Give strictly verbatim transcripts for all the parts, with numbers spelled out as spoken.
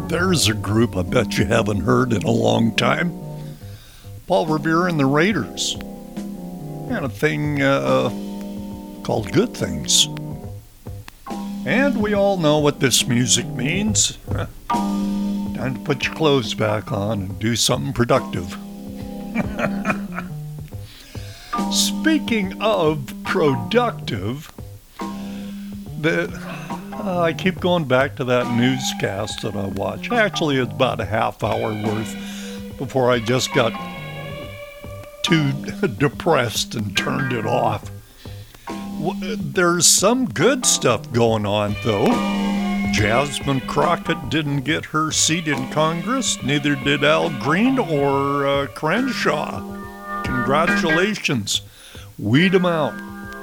There's a group I bet you haven't heard in a long time. Paul Revere and the Raiders. And a thing uh, called Good Things. And we all know what this music means. Time to put your clothes back on and do something productive. Speaking of productive, the, uh, I keep going back to that newscast that I watch. Actually, it's about a half hour worth before I just got too depressed and turned it off. There's some good stuff going on, though. Jasmine Crockett didn't get her seat in Congress, neither did Al Green or uh, Crenshaw. Congratulations. Weed them out.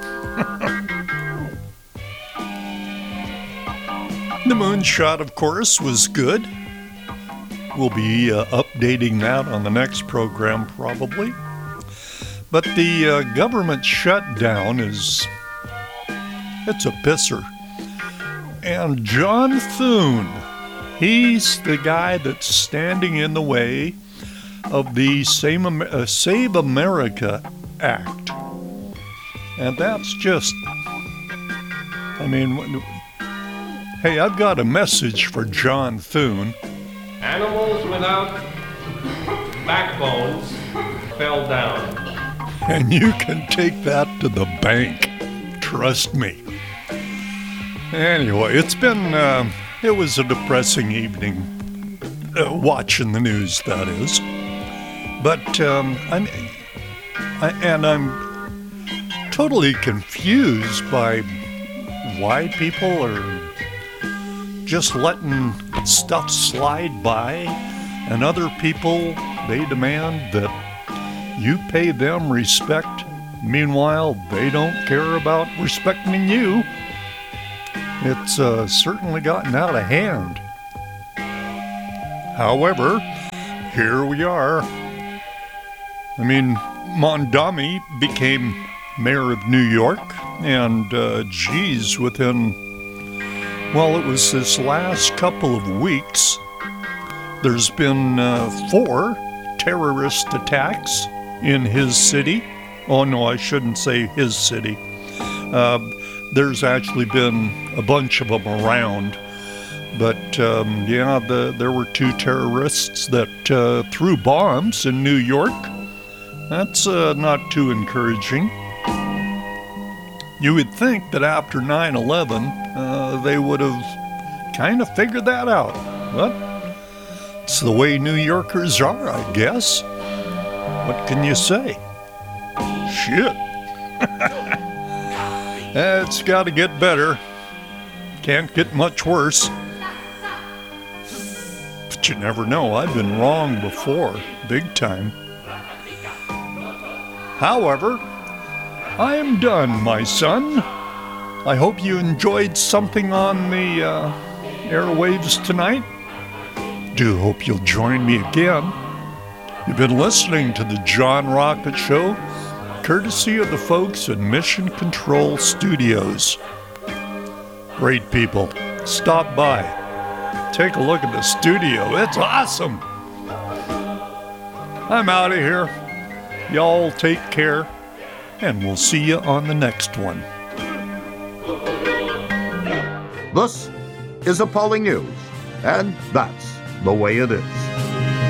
The moonshot, of course, was good. We'll be uh, updating that on the next program, probably. But the uh, government shutdown is, it's a pisser. And John Thune, he's the guy that's standing in the way of the Save, uh, Save America Act. And that's just, I mean, hey, I've got a message for John Thune. Animals without backbones fell down. And you can take that to the bank. Trust me. Anyway, it's been, uh, it was a depressing evening, uh, watching the news, that is. But, um, I'm, I, and I'm totally confused by why people are just letting stuff slide by, and other people, they demand that you pay them respect. Meanwhile, they don't care about respecting you. It's uh, certainly gotten out of hand. However, here we are. I mean, Mondami became mayor of New York, and uh, geez, within, well, it was this last couple of weeks, there's been uh, four terrorist attacks in his city. Oh, no, I shouldn't say his city. Uh, there's actually been a bunch of them around. But, um, yeah, the, there were two terrorists that uh, threw bombs in New York. That's uh, not too encouraging. You would think that after nine eleven, uh, they would have kind of figured that out. But it's the way New Yorkers are, I guess. What can you say? Shit. It's got to get better. Can't get much worse. But you never know. I've been wrong before, big time. However, I am done, my son. I hope you enjoyed something on the uh, airwaves tonight. Do hope you'll join me again. You've been listening to the John Rocket Show, courtesy of the folks at Mission Control Studios. Great people. Stop by. Take a look at the studio. It's awesome. I'm out of here. Y'all take care, and we'll see you on the next one. This is Appalling News, and that's the way it is.